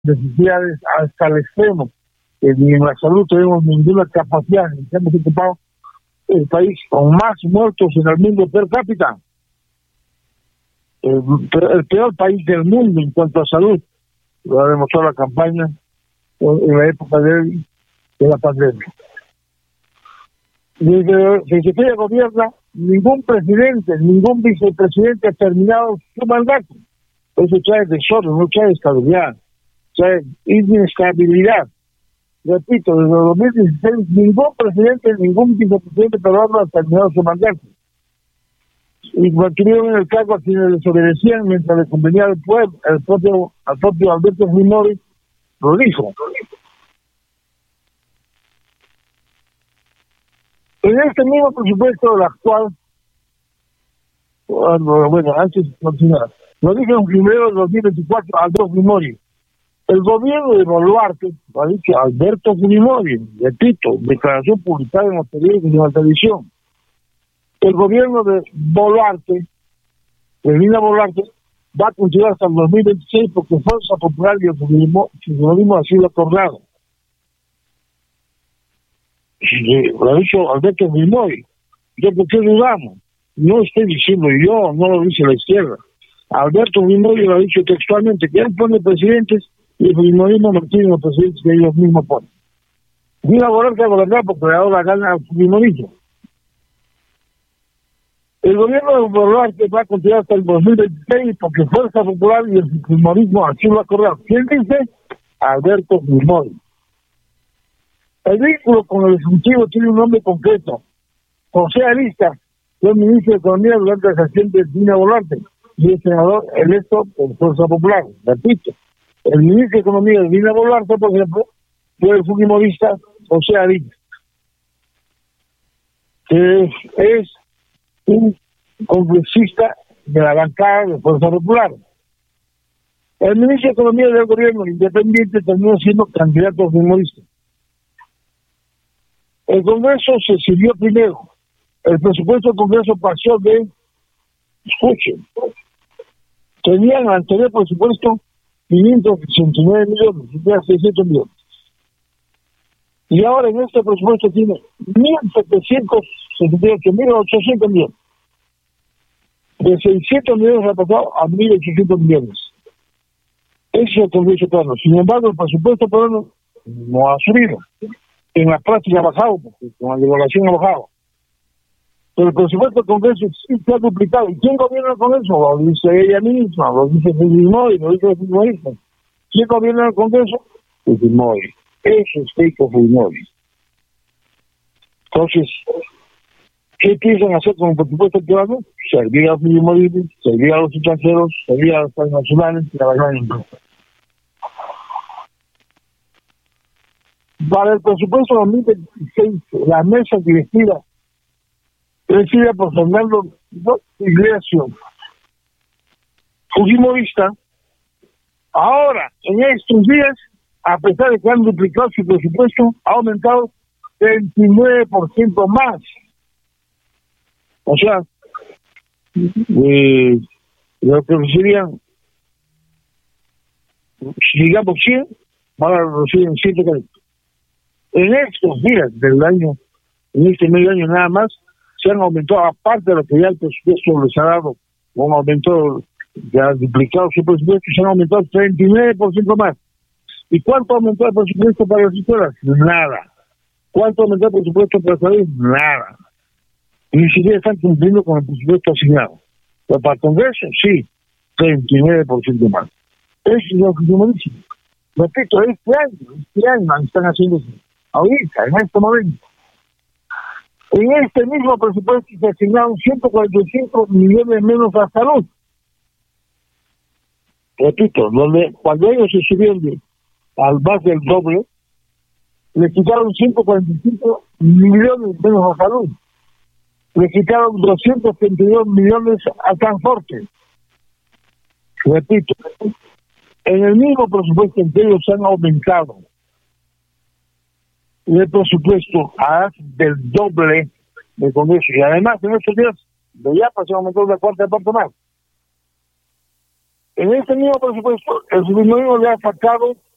necesidades hasta el extremo. Ni en la salud tenemos ninguna capacidad. Hemos ocupado el país con más muertos en el mundo per cápita. El peor país del mundo en cuanto a salud. Lo ha demostrado la campaña en la época de la pandemia. Desde que se gobierna, ningún presidente, ningún vicepresidente ha terminado su mandato. Eso trae desorden, no trae estabilidad, trae inestabilidad. Repito, desde 2016 ningún presidente, ningún vicepresidente peruano ha terminado su mandato. Y mantuvieron en el cargo a quienes les obedecían mientras le convenía al pueblo. Al propio Alberto Fujimori lo dijo. En este mismo presupuesto, el actual, bueno, antes de continuar, lo dije en primero de 2024 Alberto Fujimori. El gobierno de Boluarte, lo ha dicho Alberto Fujimori, repito, declaración publicada en los periódicos y en la televisión. El gobierno de Boluarte, de Dina Boluarte, va a continuar hasta el 2026 porque Fuerza Popular y el fujimorismo ha sido acordado. Lo ha dicho Alberto Fujimori. ¿Yo por qué dudamos? No estoy diciendo yo, no lo dice la izquierda. Alberto Fujimori lo ha dicho textualmente, que él pone presidentes y el fujimorismo mantiene los presidentes que ellos mismos ponen. Dina Boluarte a gobernar porque ahora gana el fujimorismo. El gobierno de Boluarte va a continuar hasta el 2026 porque Fuerza Popular y el fujimorismo así lo acordaron. ¿Quién dice? Alberto Fujimori. El vínculo con el Ejecutivo tiene un nombre concreto. José Arista fue ministro de Economía durante la gestión de Dina Boluarte y el senador electo por Fuerza Popular. Repito, el ministro de Economía de Dina Boluarte, por ejemplo, fue el fujimorista José Arista, que es un congresista de la bancada de Fuerza Popular. El ministro de Economía del gobierno independiente terminó siendo candidato fujimorista. El Congreso se sirvió primero. El presupuesto del Congreso pasó de, escuchen, tenían el anterior presupuesto 569 millones, ya 600 millones. Y ahora en este presupuesto tiene 1.778, 1.800 millones. De 600 millones ha pasado a 1.800 millones. Ese es el Congreso peruano. Sin embargo, el presupuesto peruano no ha subido. En la práctica ha bajado, porque con la devaluación ha bajado. Pero el presupuesto del Congreso sí se ha duplicado. ¿Y quién gobierna con eso? Lo dice ella misma, lo dice Fujimori, lo dice Fujimori. ¿Quién gobierna el Congreso? Fujimori. Eso es Keiko Fujimori. Entonces, ¿qué piensan hacer con el presupuesto peruano? Servir a Fujimori, servir a los extranjeros, servir a los transnacionales y a la gran empresa. Para el presupuesto 2026, la mesa directiva presidida por Fernando Iglesias, fujimorista, ahora, en estos días, a pesar de que han duplicado su presupuesto, ha aumentado 29% más. O sea, lo que recibirían, si digamos 100, ahora reciben 140. En estos días del año, en este medio año nada más, se han aumentado, aparte de lo que ya el presupuesto les ha dado, un aumento, ya ha duplicado su presupuesto, se han aumentado 39% más. ¿Y cuánto aumentó el presupuesto para las escuelas? Nada. ¿Cuánto aumentó el presupuesto para la salud? Nada. Ni siquiera están cumpliendo con el presupuesto asignado. Pero para el Congreso, sí, 39% más. Eso es lo que yo me dice. Repito, este año están haciendo eso. Ahorita, en este momento. En este mismo presupuesto se asignaron 145 millones menos a salud. Repito, cuando ellos se subieron al más del doble, le quitaron 145 millones menos a salud. Le quitaron 232 millones a transporte. Repito, en el mismo presupuesto en que ellos han aumentado el presupuesto a del doble de Congreso. Y además, en estos días, de Yapa se aumentó una cuarta parte más. En este mismo presupuesto, el gobierno le ha sacado